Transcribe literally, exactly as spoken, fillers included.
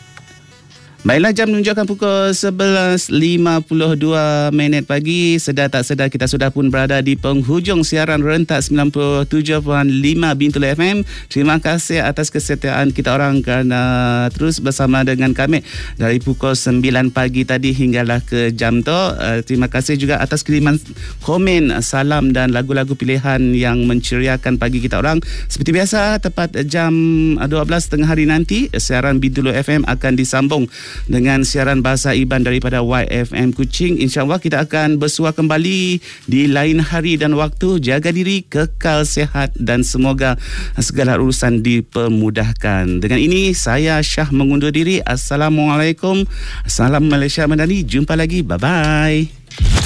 Baiklah, jam menunjukkan pukul sebelas lima puluh dua minit pagi. Sedar tak sedar kita sudah pun berada di penghujung siaran rentak sembilan puluh tujuh perpuluhan lima Bintulu F M. Terima kasih atas kesetiaan kita orang kerana terus bersama dengan kami dari pukul sembilan pagi tadi hinggalah ke jam tu. Uh, terima kasih juga atas kiriman komen, salam dan lagu-lagu pilihan yang menceriakan pagi kita orang. Seperti biasa, tepat jam dua belas tengah hari nanti, siaran Bintulu F M akan disambung dengan siaran bahasa Iban daripada Y F M Kuching. InsyaAllah kita akan bersua kembali di lain hari dan waktu. Jaga diri, kekal sihat dan semoga segala urusan dipermudahkan. Dengan ini saya Syah mengundur diri. Assalamualaikum. Salam Malaysia Madani. Jumpa lagi. Bye-bye.